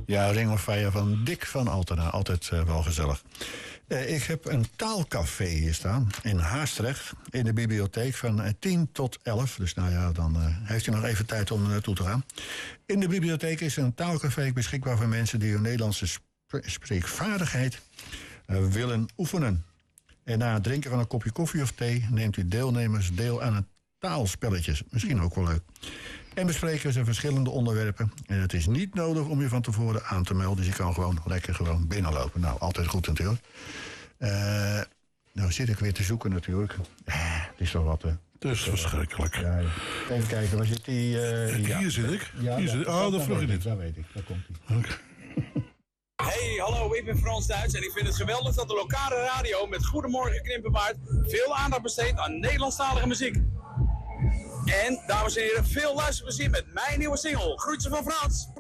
Ja, Ring of Fire van Dick van Altena. Altijd wel gezellig. Ik heb een taalcafé hier staan in Haastrecht. In de bibliotheek van 10 tot 11. Dus nou ja, dan heeft u nog even tijd om er naartoe te gaan. In de bibliotheek is een taalcafé beschikbaar voor mensen die hun Nederlandse spreekvaardigheid willen oefenen. En na het drinken van een kopje koffie of thee neemt u deelnemers deel aan een taalspelletje. Misschien ook wel leuk. En bespreken ze verschillende onderwerpen. En het is niet nodig om je van tevoren aan te melden. Dus je kan gewoon lekker binnenlopen. Nou, altijd goed natuurlijk. Nou zit ik weer te zoeken natuurlijk. Het is toch wat, hè? Het is verschrikkelijk. Ja, even kijken, waar zit die? Hier zit ik. Ja, hier zit ik. Oh, dat vroeg je niet. Dat weet ik, daar komt hij. Okay. Hey, hallo, ik ben Frans Duits en ik vind het geweldig dat de lokale radio met Goedemorgen Knippenbaard veel aandacht besteedt aan Nederlandstalige muziek. En, dames en heren, veel luisterplezier met mijn nieuwe single, Groetje van Frans.